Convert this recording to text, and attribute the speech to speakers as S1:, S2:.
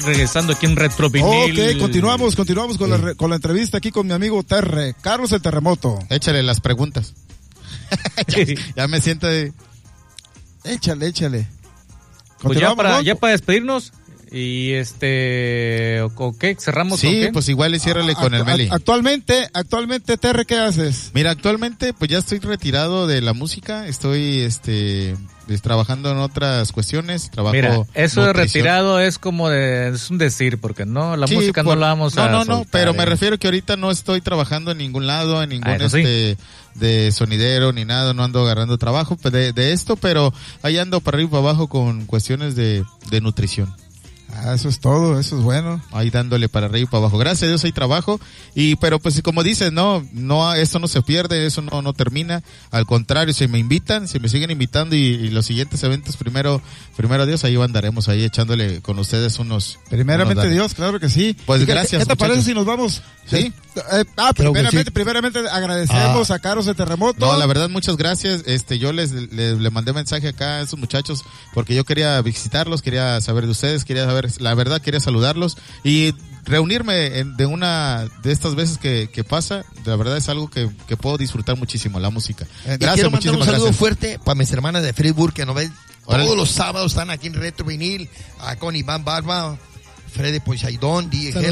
S1: regresando aquí en Retropinil.
S2: Ok, continuamos con la entrevista aquí con mi amigo Terre, Carlos el Terremoto.
S3: Échale las preguntas. ya me siento de...
S2: Échale.
S1: Pues ya para despedirnos. Y ¿ok? ¿Cerramos?
S3: Sí,
S1: ¿con qué?
S3: pues igual y ciérrale con el Meli.
S2: Actualmente, Terre, ¿qué haces?
S3: Mira, actualmente pues ya estoy retirado de la música, estoy trabajando en otras cuestiones,
S1: Mira, eso de retirado es como es un decir, porque no, la música no la vamos a soltar.
S3: No, pero me refiero que ahorita no estoy trabajando en ningún lado, en ningún de sonidero ni nada, no ando agarrando trabajo de esto, pero ahí ando para arriba y para abajo con cuestiones de nutrición.
S2: Eso es todo, eso es bueno.
S3: Ahí dándole para arriba y para abajo. Gracias a Dios hay trabajo. Pero pues como dices, no, esto no se pierde, eso no termina. Al contrario, si me siguen invitando y los siguientes eventos, primero Dios, ahí andaremos ahí echándole con ustedes unos.
S2: Primeramente Dios, claro que sí.
S3: Pues gracias.
S2: ¿Qué te parece si nos vamos?
S3: Sí.
S2: Primeramente agradecemos a Carlos el Terremoto.
S3: No, la verdad, muchas gracias. Yo le mandé mensaje acá a esos muchachos porque yo quería visitarlos, quería saber de ustedes, quería saludarlos y reunirme de una de estas veces que pasa. La verdad es algo que puedo disfrutar muchísimo, la música.
S4: Gracias, quiero mandar un saludo fuerte para mis hermanas de Friburg que nos ven todos los sábados, están aquí en Retro Vinil, con Iván Barba, Freddy Poseidón, DJ